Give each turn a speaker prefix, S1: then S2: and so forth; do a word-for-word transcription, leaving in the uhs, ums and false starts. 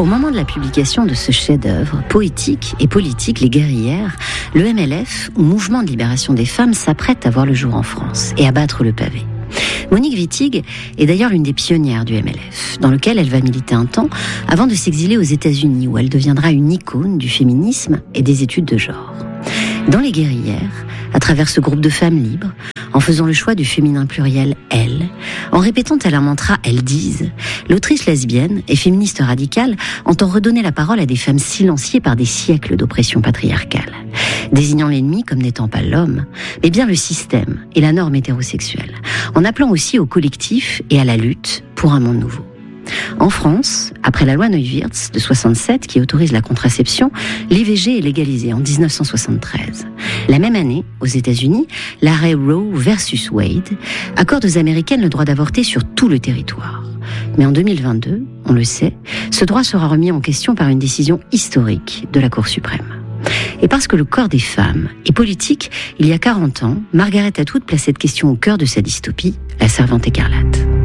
S1: Au moment de la publication de ce chef-d'œuvre poétique et politique, Les Guerrières, le M L F, ou Mouvement de libération des femmes, s'apprête à voir le jour en France et à battre le pavé. Monique Wittig est d'ailleurs l'une des pionnières du M L F, dans lequel elle va militer un temps avant de s'exiler aux États-Unis, où elle deviendra une icône du féminisme et des études de genre. Dans Les Guerrières, à travers ce groupe de femmes libres, en faisant le choix du féminin pluriel « elles », en répétant tel un mantra « elles disent », l'autrice lesbienne et féministe radicale entend redonner la parole à des femmes silenciées par des siècles d'oppression patriarcale, désignant l'ennemi comme n'étant pas l'homme, mais bien le système et la norme hétérosexuelle, en appelant aussi au collectif et à la lutte pour un monde nouveau. En France, après la loi Neuwirth de soixante-sept qui autorise la contraception, l'I V G est légalisé en dix-neuf cent soixante-treize. La même année, aux États-Unis, l'arrêt Roe versus Wade accorde aux Américaines le droit d'avorter sur tout le territoire. Mais en deux mille vingt-deux, on le sait, ce droit sera remis en question par une décision historique de la Cour suprême. Et parce que le corps des femmes est politique, il y a quarante ans, Margaret Atwood place cette question au cœur de sa dystopie, La Servante écarlate.